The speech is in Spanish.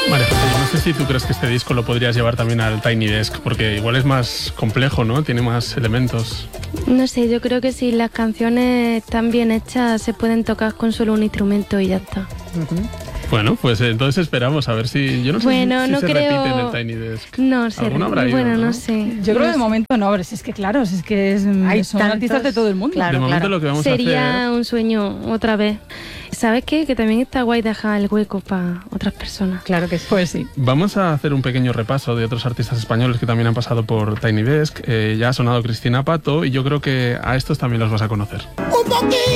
Vale, José, yo no sé si tú crees que este disco lo podrías llevar también al Tiny Desk, porque igual es más complejo, ¿no? Tiene más elementos. No sé, yo creo que si las canciones están bien hechas se pueden tocar con solo un instrumento y ya está. Bueno, pues entonces esperamos a ver si... Yo no sé Bueno, si no se creo... repite en el Tiny Desk. No sé, ¿Alguno habrá ido, bueno, no? no sé. Yo creo que de momento no, pero si es que claro, si es que son tantos, artistas de todo el mundo. claro. De momento lo que vamos a Sería hacer... un sueño otra vez. ¿Sabes qué? Que también está guay dejar el hueco para otras personas. Claro que sí. Pues sí. Vamos a hacer un pequeño repaso de otros artistas españoles que también han pasado por Tiny Desk. Ya ha sonado Cristina Pato y yo creo que a estos también los vas a conocer.